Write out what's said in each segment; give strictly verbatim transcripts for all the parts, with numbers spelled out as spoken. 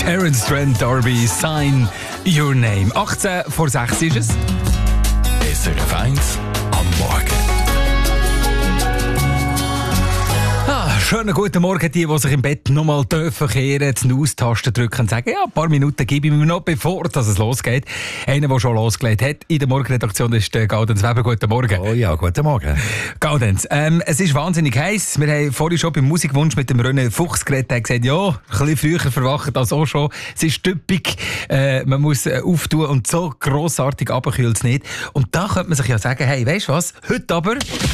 Terence Trent D'Arby, Sign Your Name. achtzehn vor sechs ist es. S R F eins am Morgen. Ah, schönen guten Morgen, die, die sich im Bett noch mal dürfen kehren, die Snooze-Taste drücken und sagen, ja, ein paar Minuten gebe ich mir noch, bevor dass es losgeht. Einer, der schon losgelegt hat in der Morgenredaktion, ist der Gaudenz Weber. Guten Morgen. Oh ja, guten Morgen. Gaudenz, ähm, es ist wahnsinnig heiß. Wir haben vorhin schon beim Musikwunsch mit dem René Fuchs geredet. Er hat gesagt, ja, ein bisschen früher verwachen als auch schon. Es ist typisch, äh, man muss äh, auftun und so grossartig runterkühlt es nicht. Und da könnte man sich ja sagen, hey, weisst du was, heute aber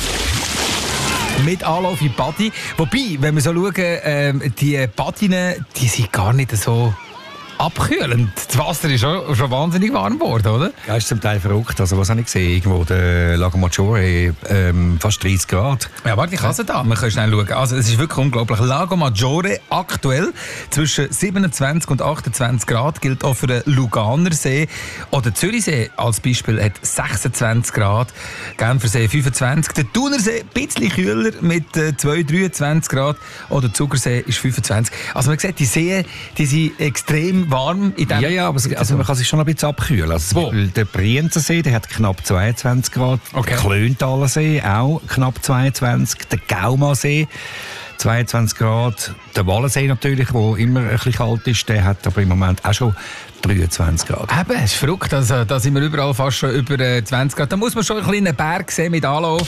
mit Anlauf in Body. Wobei, wenn wir so schauen, ähm, die Badinen, die sind gar nicht so abkühlend. Das Wasser ist schon, schon wahnsinnig warm geworden, oder? Ja, ist zum Teil verrückt. Also, was habe ich gesehen? Irgendwo der Lago Maggiore, ähm, fast dreißig Grad. Ja, warte, ich kann es da. Wir können schnell schauen. Also, es ist wirklich unglaublich. Lago Maggiore aktuell zwischen siebenundzwanzig und achtundzwanzig Grad, gilt auch für den Luganersee. Oder Zürichsee als Beispiel hat sechsundzwanzig Grad, Genfersee fünfundzwanzig. Der Thunersee ein bisschen kühler mit äh, zwei, dreiundzwanzig Grad. Oder Zugersee ist fünfundzwanzig. Also, man sieht, die Seen, die sind extrem warm. In ja, ja, aber es, also man kann sich schon ein bisschen abkühlen. Also zum Beispiel der Brienzensee, der hat knapp zweiundzwanzig Grad. Okay. Der Klöntaler auch knapp zweiundzwanzig. Der Gaumasee zweiundzwanzig Grad. Der Wallensee natürlich, der immer ein bisschen kalt ist, der hat aber im Moment auch schon dreiundzwanzig Grad. Eben, es ist verrückt. Also, da sind wir überall fast schon über äh, zwanzig Grad. Da muss man schon einen kleinen Berg sehen mit Anlauf.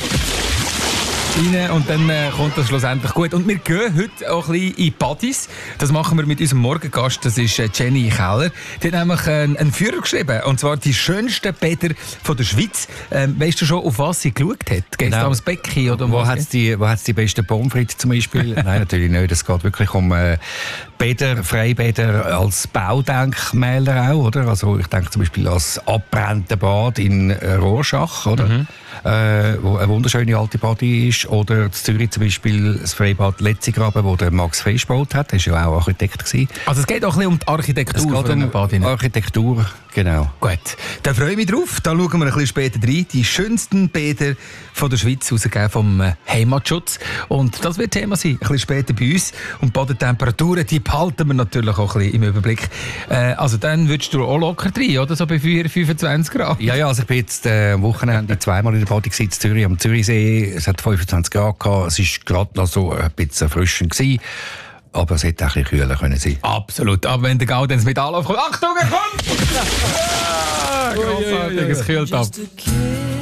Rein und dann äh, kommt das schlussendlich gut. Und wir gehen heute auch ein bisschen in Partys. Das machen wir mit unserem Morgengast, das ist äh, Jenny Keller. Die hat nämlich äh, einen Führer geschrieben, und zwar die schönsten Bäder von der Schweiz. Ähm, weißt du schon, auf was sie geschaut hat? Geht es Genau. da ums Becken? Oder um wo was? hat es die, wo hat's die besten Pommes frites zum Beispiel? Nein, natürlich nicht. Es geht wirklich um äh, Bäder, Freibäder als Baudenkmäler auch, oder? Also ich denke zum Beispiel an das abbrennende Bad in äh, Rorschach, oder? Mhm. Äh, wo eine wunderschöne alte Body ist. Oder in Zürich zum Beispiel das Freibad Letzigraben, wo der Max Frisch gebaut hat. Er war ja auch Architekt gewesen. Also es geht auch ein bisschen um die Architektur. Es geht von um Badinnen. Architektur, genau. Gut, dann freue ich mich drauf. Dann schauen wir ein bisschen später rein. Die schönsten Bäder von der Schweiz, rausgegeben vom äh, Heimatschutz. Und das wird Thema sein, ein bisschen später bei uns. Und die Bodentemperaturen, die behalten wir natürlich auch ein bisschen im Überblick. Äh, also dann würdest du auch locker rein, oder? So bei vier, fünfundzwanzig Grad. Ja, ja, also ich bin jetzt äh, am Wochenende zweimal in der Body in Zürich, am Zürichsee. Es hat fünfundzwanzig Grad gehabt. Es war gerade noch so ein bisschen erfrischend gewesen. Aber es hätte auch ein bisschen kühler können sein. Absolut. Aber wenn der Gaudenz mit Anlauf kommt, Achtung, er kommt! Ah, grossartig, es kühlt ab.